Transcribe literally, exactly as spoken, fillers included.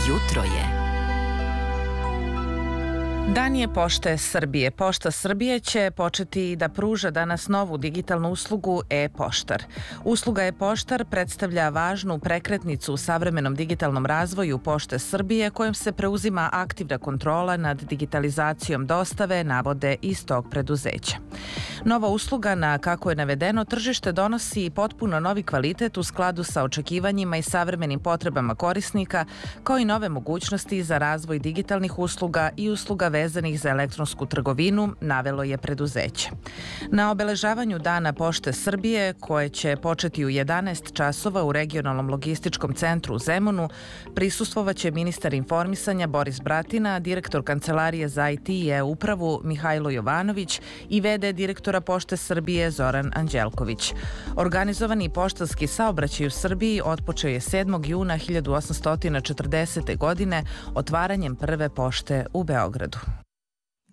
Jutro je. Dan je Pošte Srbije. Pošta Srbije će početi da pruža danas novu digitalnu uslugu e-poštar. Usluga e-poštar predstavlja važnu prekretnicu u savremenom digitalnom razvoju Pošte Srbije, kojom se preuzima aktivna kontrola nad digitalizacijom dostave, navode iz tog preduzeća. Nova usluga, na kako je navedeno, tržište donosi potpuno novi kvalitet u skladu sa očekivanjima i savremenim potrebama korisnika, kao i nove mogućnosti za razvoj digitalnih usluga i usluga vezanih za elektronsku trgovinu, navelo je preduzeće. Na obeležavanju Dana Pošte Srbije, koje će početi u jedanaest časova u regionalnom logističkom centru u Zemunu, prisustvovaće ministar informisanja Boris Bratina, direktor Kancelarije za I T i e-upravu Mihajlo Jovanović i v d direktora Pošte Srbije Zoran Anđelković. Organizovani poštanski saobraćaj u Srbiji otpočeo je sedmog juna hiljadu osamsto četrdesete. godine otvaranjem prve pošte u Beogradu.